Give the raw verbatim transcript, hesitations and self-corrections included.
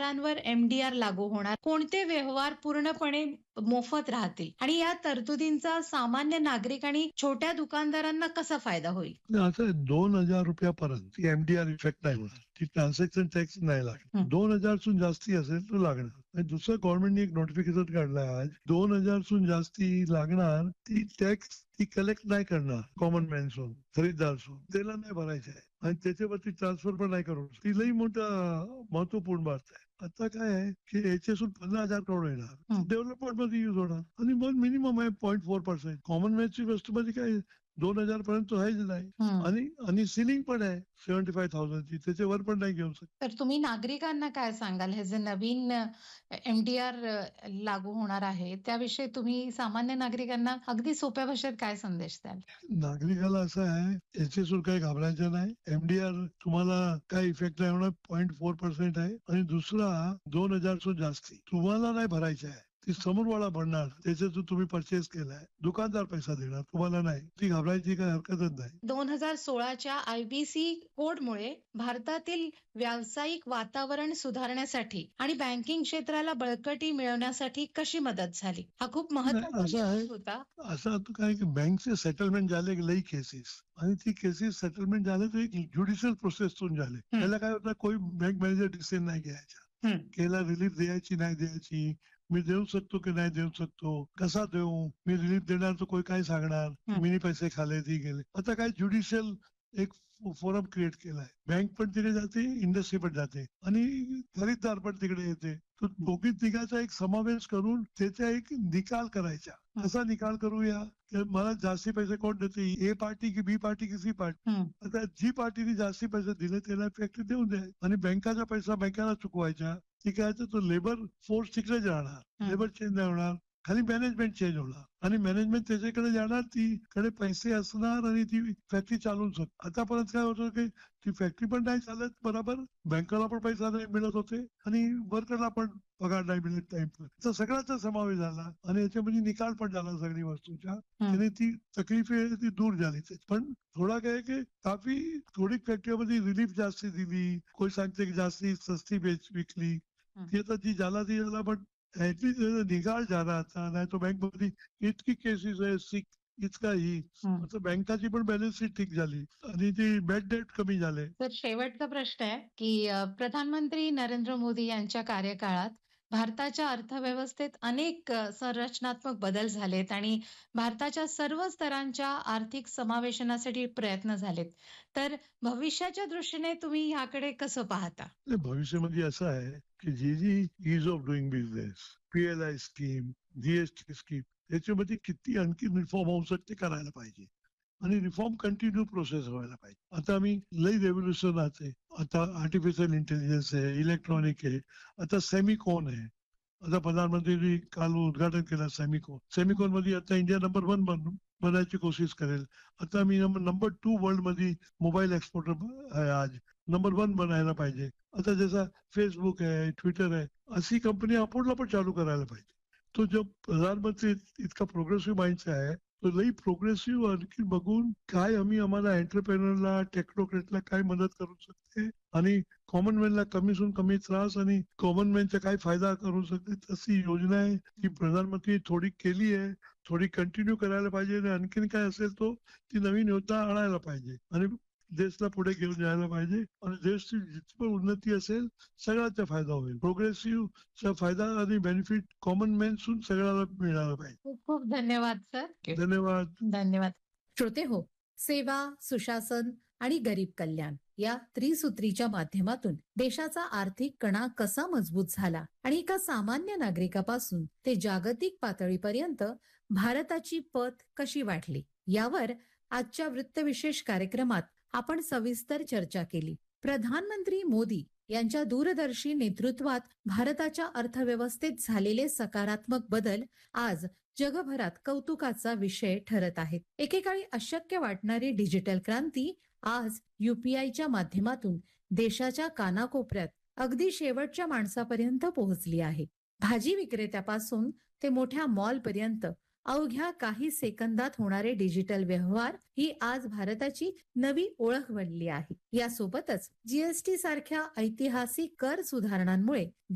व्यवहारांवर एमडीआर लागू होणार? कोणते व्यवहार पूर्णपणे मोफत राहतील आणि या तरतुदींचा सामान्य नागरिक आणि छोट्या दुकानदारांना कसा फायदा होईल? असं दोन हजार रुपयापर्यंत एमडीआर इफेक्ट नाही होणार. ती ट्रान्झॅक्शन टॅक्स नाही लागणार. दोन हजार सून जास्ती असेल तर लागणार. आणि दुसरं गव्हर्नमेंटने एक नोटिफिकेशन काढलं आज, दोन हजार सून जास्ती लागणार ती टॅक्स ती कलेक्ट नाही करणार. कॉमन मॅन सोन खरीददार सोन त्याला नाही भरायचं आहे आणि त्याच्यावरती ट्रान्सफर पण नाही करू. ती लई मोठा महत्वपूर्ण बात आहे. आता काय आहे की याच्यासून पंधरा हजार करोड येणार डेव्हलपमेंट मध्ये युज होणार आणि मग मिनिमम आहे पॉईंट फोर पर्सेंट कॉमन मॅनची वस्तू मध्ये काय दोन हजार पर्यंत आहेच नाही आणि आणि सिलिंग पण आहे सेव्हन्टी फाय थाउजंडची त्याच्यावर पण नाही घेऊ शकत. तर तुम्ही नागरिकांना काय सांगाल हे जे नवीन एमडीआर लागू होणार आहे त्याविषयी तुम्ही सामान्य नागरिकांना अगदी सोप्या भाषेत काय संदेश द्याल? नागरिकाला असं आहे याच्यासून काही घाबरायचं नाही. एमडीआर तुम्हाला काय इफेक्ट नाही होणार पॉईंट फोर पर्सेंट आहे आणि दुसरा दोन हजार सून जास्ती तुम्हाला नाही भरायचं आहे. ती समोरवाला भरणार त्याच्यातून तुम्ही परचेस केलाय दुकानदार पैसा देणार तुम्हाला नाही. ती घाबरायची काही हरकतच नाही. दोन हजार सोळाच्या आयबीसी कोडमुळे भारतातील व्यावसायिक वातावरण सुधारण्यासाठी आणि बँकिंग क्षेत्राला बळकटी मिळवण्यासाठी कशी मदत झाली? हा खूप महत्त्वाचा होता. असं काय की बँकचे सेटलमेंट झाले लई केसेस आणि ती केसेस सेटलमेंट झाले तर एक ज्युडिशियल प्रोसेसतून झाले. त्याला काय होतं कोणी बँक मॅनेजर डिसिजन नाही घ्यायचा. केला रिलीफ द्यायची नाही द्यायची मी देऊ शकतो की नाही देऊ शकतो कसा देऊ मी रिलीफ देणार तर कोणी काय सांगणार मिनी पैसे खाले ती गेले. आता काय ज्युडिशियल एक फोरम क्रिएट केलाय. बँक पण तिकडे जाते इंडस्ट्री पण जाते आणि खरीददार पण तिकडे येते. तर दोघी तिघाचा एक समावेश करून त्याचा एक निकाल करायचा. कसा निकाल करूया मला जास्ती पैसे कोण देते ए पार्टी की बी पार्टी की सी पार्टी. आता जी पार्टीने जास्ती पैसे दिले त्याला फॅक्टरी देऊन द्या आणि बँकाचा पैसा बँकाला चुकवायचा. ठीक आहे तो लेबर फोर्स तिकडेच राहणार. लेबर चेंज नाही होणार खाली मॅनेजमेंट चेंज होणार आणि मॅनेजमेंट त्याच्याकडे जाणार ती कडे पैसे असणार आणि ती फॅक्टरी चालवू शकतो. आतापर्यंत काय होतं की ती फॅक्टरी पण नाही चालत बरोबर बँकेला पण पैसा नाही मिळत होते आणि वर्करला पण पगार नाही मिळत टाइमवर. तर सगळ्याचा समावेश झाला आणि याच्यामध्ये निकाल पण झाला सगळी वस्तूच्या आणि ती तकलीफ ती दूर झाली. पण थोडा काय की काफी थोडी फॅक्टरीमध्ये रिलीफ जास्त दिली कोणी सांगते की जास्ती सस्ती विकली ती आता ती झाला ती झाला पण ऍटलीस्ट निकाल झाला आता नाही तो बँक मध्ये इतकी केसेस आहे सिक इतका ही बँकाची पण बॅलन्स शीट ठीक झाली आणि ती बॅड डेट कमी झाले. तर शेवटचा प्रश्न आहे की प्रधानमंत्री नरेंद्र मोदी यांच्या कार्यकाळात भारताच्या अर्थव्यवस्थेत अनेक संरचनात्मक बदल झालेत आणि भारताच्या सर्व स्तरांच्या आर्थिक समावेशनासाठी प्रयत्न झालेत. तर भविष्याच्या दृष्टीने तुम्ही ह्याकडे कसं पाहता? भविष्यामध्ये असं आहे की जी जी is of doing business PLI scheme GST scheme त्याच्यामध्ये किती आणखी रिफॉर्म होऊ शकते करायला पाहिजे आणि रिफॉर्म कंटिन्यू प्रोसेस व्हायला पाहिजे. आता आम्ही लई रेव्होल्युशन आहे. आता आर्टिफिशियल इंटेलिजन्स आहे इलेक्ट्रॉनिक आहे आता सेमिकॉन आहे. आता प्रधानमंत्री काल उद्घाटन केलं सेमिकॉन. सेमिकॉन मध्ये आता इंडिया नंबर वन बनू बनायची कोशिश करेल. आता मी नंबर टू वर्ल्ड मध्ये मोबाईल एक्सपोर्टर आहे आज नंबर वन बनायला पाहिजे. आता जसा फेसबुक आहे ट्विटर आहे अशी कंपनी आपणला पण चालू करायला पाहिजे. तो जो प्रधानमंत्री इतका प्रोग्रेसिव्ह माइंडचा आहे तो लई प्रोग्रेसिव्ह आणखी बघून काय आम्ही आम्हाला एंटरप्रेनरला टेक्नोक्रेटला काय मदत करू शकते आणि कॉमन मॅनला कमीसून कमी त्रास आणि कॉमन मॅनचा काय फायदा करू शकते तशी योजना आहे ती प्रधानमंत्री थोडी केली आहे. थोडी कंटिन्यू करायला पाहिजे आणि आणखीन काय असेल तो ती नवीन योजना आणायला पाहिजे आणि देशला पुढे घेऊन जायला पाहिजे आणि देशची जितकी पण उन्नती असेल सगळ्याचा फायदा होईल. प्रोग्रेसिव्ह फायदा आणि बेनिफिट कॉमन मॅन सून सगळ्याला मिळाला पाहिजे. खूप खूप धन्यवाद सर. धन्यवाद. धन्यवाद. श्रोते हो सेवा सुशासन आणि गरीब कल्याण या त्रिसूत्रीच्या माध्यमातून देशाचा आर्थिक कणा कसा मजबूत झाला आणि एका सामान्य नागरिकापासून ते जागतिक पातळीपर्यंत भारताची पत कशी वाढली यावर आजच्या वृत्तविशेष कार्यक्रमात आपण सविस्तर चर्चा केली. प्रधानमंत्री मोदी यांच्या दूरदर्शी नेतृत्वात भारताच्या अर्थव्यवस्थेत झालेले सकारात्मक बदल आज जगभरात कौतुकाचा विषय ठरत आहेत. एकेकाळी अशक्य वाटणारी डिजिटल क्रांती आज युपीआयच्या माध्यमातून देशाच्या कानाकोपऱ्यात अगदी शेवटच्या माणसापर्यंत पोहोचली आहे. भाजी विक्रेत्यापासून ते मोठ्या मॉल पर्यंत अवघ्या काही सेकंदात होणारे डिजिटल व्यवहार ही आज भारताची नवी ओळख बनली आहे. यासोबतच जीएसटी सारख्या ऐतिहासिक कर सुधारणांमुळे